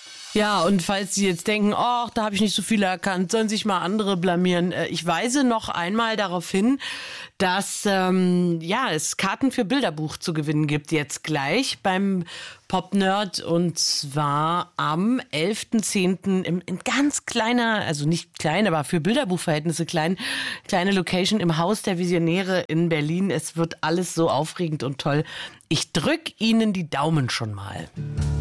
Ja, und falls Sie jetzt denken, da habe ich nicht so viele erkannt, sollen sich mal andere blamieren. Ich weise noch einmal darauf hin, dass es Karten für Bilderbuch zu gewinnen gibt, jetzt gleich beim Pop-Nerd, und zwar am 11.10. in ganz kleiner, also nicht klein, aber für Bilderbuchverhältnisse kleine Location im Haus der Visionäre in Berlin. Es wird alles so aufregend und toll. Ich drück Ihnen die Daumen schon mal.